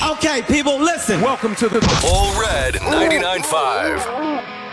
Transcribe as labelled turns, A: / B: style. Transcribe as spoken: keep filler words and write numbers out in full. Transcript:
A: Okay, people, listen.
B: Welcome to the
C: All Red ninety-nine point five.